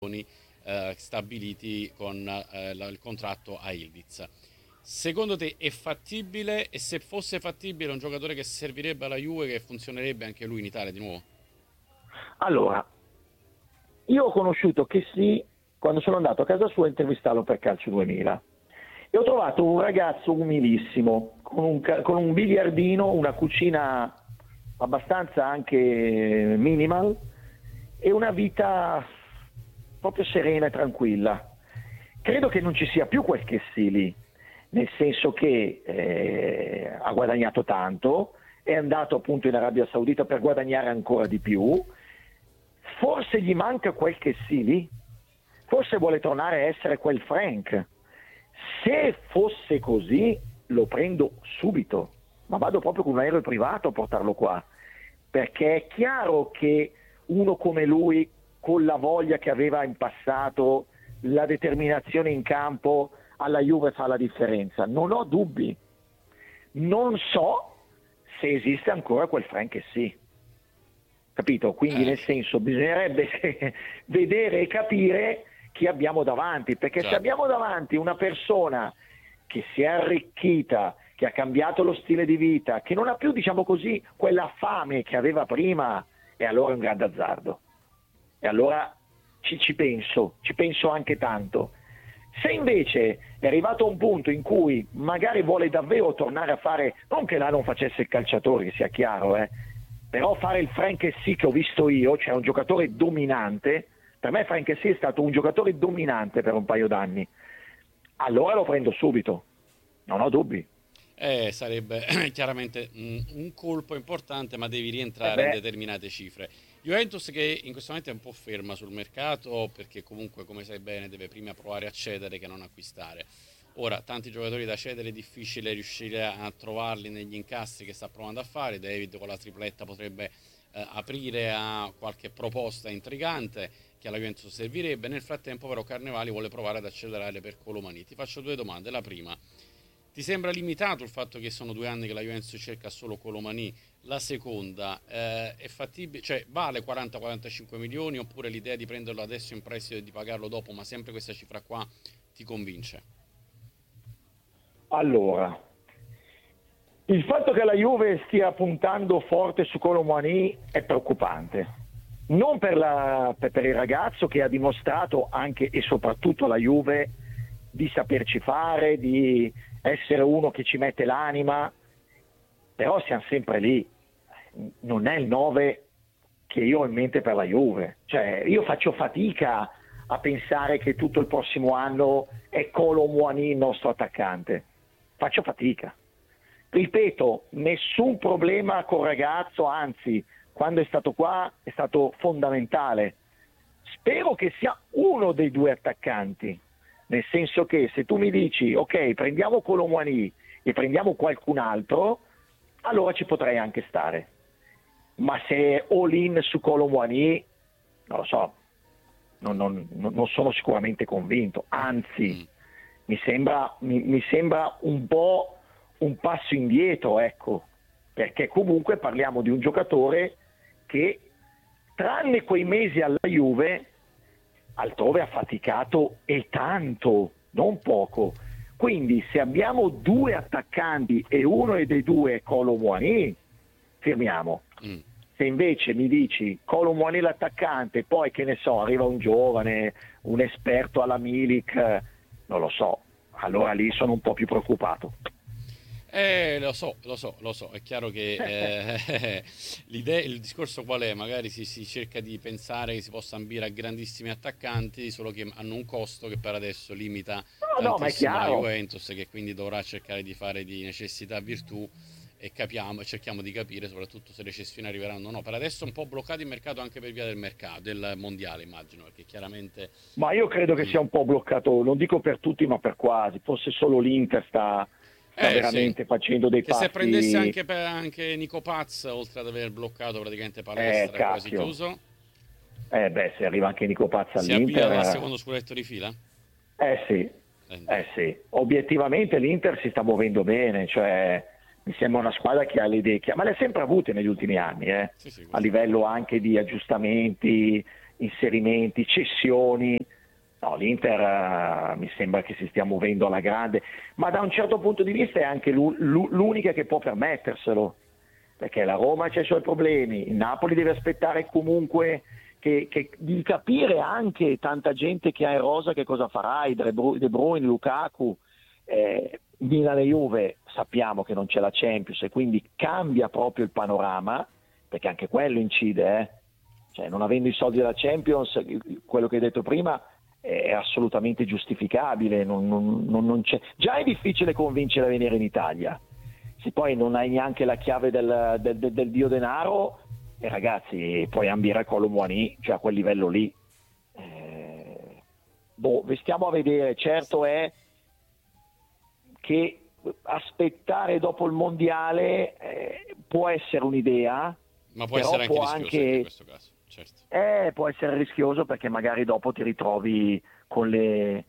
stabiliti con il contratto a Ildiz. Secondo te è fattibile? E se fosse fattibile, è un giocatore che servirebbe alla Juve, che funzionerebbe anche lui in Italia di nuovo? Allora, io ho conosciuto che sì quando sono andato a casa sua a intervistarlo per Calcio 2000 e ho trovato un ragazzo umilissimo, con un biliardino, una cucina abbastanza anche minimal e una vita proprio serena e tranquilla. Credo che non ci sia più quel che sì lì, nel senso che ha guadagnato tanto, è andato appunto in Arabia Saudita per guadagnare ancora di più, forse gli manca quel che sì lì, forse vuole tornare a essere quel Frank. Se fosse così lo prendo subito, ma vado proprio con un aereo privato a portarlo qua, perché è chiaro che uno come lui, con la voglia che aveva in passato, la determinazione in campo, alla Juve fa la differenza. Non ho dubbi. Non so se esiste ancora quel Frank che sì. Capito? Quindi nel senso bisognerebbe vedere e capire chi abbiamo davanti, perché se Certo. abbiamo davanti una persona che si è arricchita, che ha cambiato lo stile di vita, che non ha più, diciamo così, quella fame che aveva prima, e allora è un grande azzardo. E allora ci penso anche tanto. Se invece è arrivato a un punto in cui magari vuole davvero tornare a fare, non che là non facesse il calciatore, che sia chiaro, però fare il Frank sì che ho visto io, cioè un giocatore dominante, per me Frank sì è stato un giocatore dominante per un paio d'anni, allora lo prendo subito, non ho dubbi. Sarebbe chiaramente un colpo importante, ma devi Eh rientrare in beh, determinate cifre. Juventus che in questo momento è un po' ferma sul mercato perché comunque, come sai bene, deve prima provare a cedere che non acquistare. Ora, tanti giocatori da cedere è difficile riuscire a trovarli negli incassi che sta provando a fare. David con la tripletta potrebbe aprire a qualche proposta intrigante che alla Juventus servirebbe. Nel frattempo però Carnevali vuole provare ad accelerare per Colomani. Ti faccio due domande. La prima: ti sembra limitato il fatto che sono 2 anni che la Juventus cerca solo Colomani? La seconda, è fattibile, cioè vale 40-45 milioni, oppure l'idea di prenderlo adesso in prestito e di pagarlo dopo, ma sempre questa cifra qua ti convince? allora, il fatto che la Juve stia puntando forte su Colomani è preoccupante. Non per il ragazzo che ha dimostrato anche e soprattutto alla Juve di saperci fare, di essere uno che ci mette l'anima, però siamo sempre lì. Non è il 9 che io ho in mente per la Juve. Cioè, io faccio fatica a pensare che tutto il prossimo anno è Kolo Muani il nostro attaccante. Faccio fatica. Ripeto, nessun problema col ragazzo, anzi, quando è stato qua è stato fondamentale. Spero che sia uno dei due attaccanti, nel senso che se tu mi dici ok, prendiamo Kolo Muani e prendiamo qualcun altro, allora ci potrei anche stare. Ma se è all in su Kolo Muani, non lo so, non sono sicuramente convinto, anzi Mm. mi sembra un po' un passo indietro, ecco, perché comunque parliamo di un giocatore che, tranne quei mesi alla Juve, altrove ha faticato e tanto, non poco. Quindi se abbiamo due attaccanti e uno dei due è Kolo Muani, firmiamo. Mm. Se invece mi dici Kolo Muani l'attaccante, poi che ne so, arriva un giovane, un esperto alla Milik, non lo so, allora lì sono un po' più preoccupato. Lo so, è chiaro che l'idea, il discorso qual è? Magari si cerca di pensare che si possa ambire a grandissimi attaccanti, solo che hanno un costo che per adesso limita No, no, ma è tantissimo la chiaro. Juventus, che quindi dovrà cercare di fare di necessità virtù, e capiamo e cerchiamo di capire soprattutto se le cessioni arriveranno o no. Per adesso è un po' bloccato il mercato anche per via del mercato, del mondiale, immagino, perché chiaramente... Ma io credo che Mm. sia un po' bloccato, non dico per tutti, ma per quasi. Forse solo l'Inter sta Sì, veramente facendo dei che se prendesse passi. anche Nico Paz, oltre ad aver bloccato praticamente palestra e quasi Cacchio. chiuso, Beh, se arriva anche Nico Pazza si avvia al all'Inter, secondo scudetto di fila? sì, Dai. sì. Obiettivamente l'Inter si sta muovendo bene, cioè mi sembra una squadra che ha le idee, ma le ha sempre avute negli ultimi anni, Sì, sì, a questo è vero. livello anche di aggiustamenti, inserimenti, cessioni. No, l'Inter mi sembra che si stia muovendo alla grande, ma da un certo punto di vista è anche l'unica che può permetterselo, perché la Roma c'ha i suoi problemi, il Napoli deve aspettare comunque di capire anche tanta gente che ha in rosa che cosa farà, i De Bruyne, Lukaku, Milan e Juve sappiamo che non c'è la Champions e quindi cambia proprio il panorama, perché anche quello incide, cioè non avendo i soldi della Champions, quello che hai detto prima è assolutamente giustificabile, non c'è. Già è difficile convincere a venire in Italia, se poi non hai neanche la chiave del dio denaro, e ragazzi puoi ambire a Kolo Muani, cioè a quel livello lì. Stiamo a vedere. Certo è che aspettare dopo il mondiale può essere un'idea, ma può essere anche rischioso in questo caso, certo. Può essere rischioso perché magari dopo ti ritrovi con le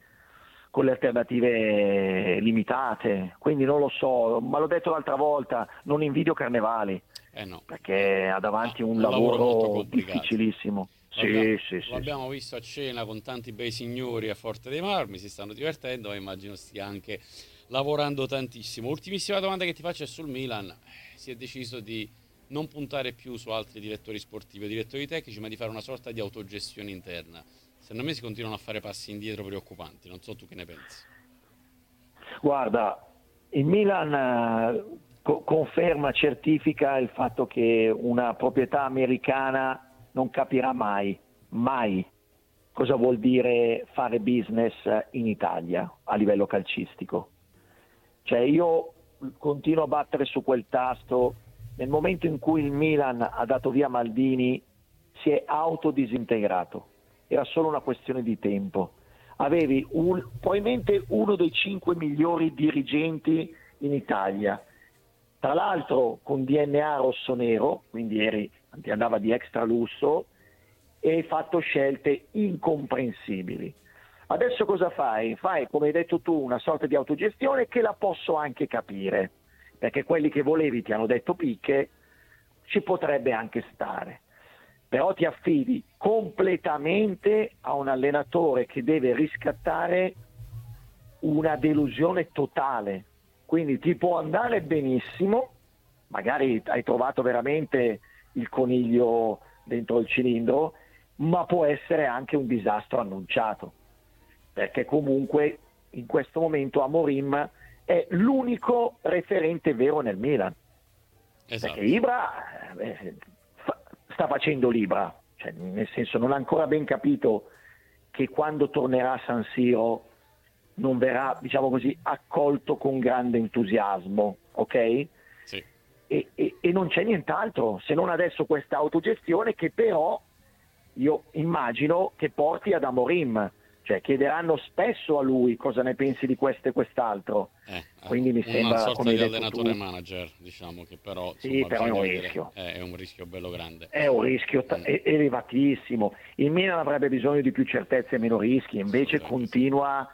alternative limitate, quindi non lo so, ma l'ho detto l'altra volta, non invidio Carnevali, No. perché ha davanti un lavoro molto lavoro complicato. Difficilissimo. L'abbiamo visto a cena con tanti bei signori a Forte dei Marmi, si stanno divertendo, ma immagino stia anche lavorando tantissimo. Ultimissima domanda che ti faccio è sul Milan. Si è deciso di non puntare più su altri direttori sportivi o direttori tecnici, ma di fare una sorta di autogestione interna. Secondo me si continuano a fare passi indietro preoccupanti, non so tu che ne pensi. Guarda, il Milan conferma, certifica il fatto che una proprietà americana non capirà mai cosa vuol dire fare business in Italia a livello calcistico. Cioè io continuo a battere su quel tasto. Nel momento in cui il Milan ha dato via Maldini si è autodisintegrato, era solo una questione di tempo. Avevi probabilmente uno dei 5 migliori dirigenti in Italia, tra l'altro con DNA rossonero, quindi ti andava di extra lusso, e hai fatto scelte incomprensibili. Adesso cosa fai? Fai, come hai detto tu, una sorta di autogestione che la posso anche capire, perché quelli che volevi ti hanno detto picche, ci potrebbe anche stare. Però ti affidi completamente a un allenatore che deve riscattare una delusione totale. Quindi ti può andare benissimo, magari hai trovato veramente il coniglio dentro il cilindro, ma può essere anche un disastro annunciato, perché comunque in questo momento Amorim è l'unico referente vero nel Milan. Esatto. Perché Ibra sta facendo l'Ibra, cioè, nel senso non ha ancora ben capito che quando tornerà a San Siro non verrà, diciamo così, accolto con grande entusiasmo, ok? Sì. E non c'è nient'altro se non adesso questa autogestione che però io immagino che porti ad Amorim, cioè chiederanno spesso a lui cosa ne pensi di questo e quest'altro. Quindi mi sembra una sorta come di hai detto allenatore tu, manager, diciamo, che però, sì, insomma, però è un bisogna rischio. È un rischio bello grande. È un rischio elevatissimo. Il Milan avrebbe bisogno di più certezze e meno rischi, invece continua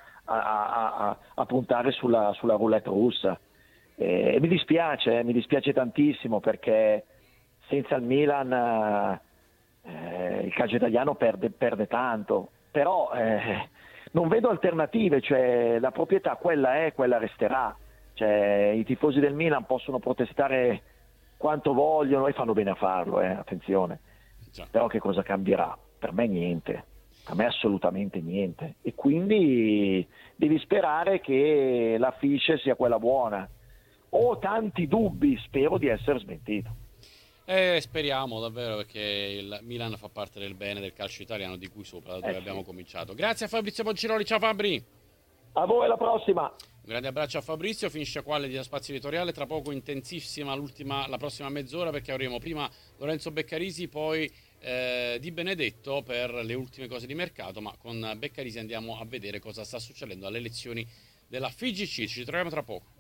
a puntare sulla roulette russa. Mi dispiace tantissimo, perché senza il Milan il calcio italiano perde tanto, però non vedo alternative, cioè la proprietà quella è, quella resterà, cioè i tifosi del Milan possono protestare quanto vogliono e fanno bene a farlo, attenzione. Già. Però che cosa cambierà? Per me niente, per me assolutamente niente, e quindi devi sperare che la fiche sia quella buona. Ho tanti dubbi, spero di essere smentito. Speriamo davvero, perché il Milan fa parte del bene del calcio italiano, di cui sopra, da dove abbiamo cominciato. Grazie a Fabrizio Ponciroli, ciao Fabri! A voi, alla prossima! Un grande abbraccio a Fabrizio, finisce qua l'Edia Spazio Editoriale, tra poco intensissima la prossima mezz'ora, perché avremo prima Lorenzo Beccarisi, poi Di Benedetto per le ultime cose di mercato, ma con Beccarisi andiamo a vedere cosa sta succedendo alle elezioni della FIGC. Ci troviamo tra poco.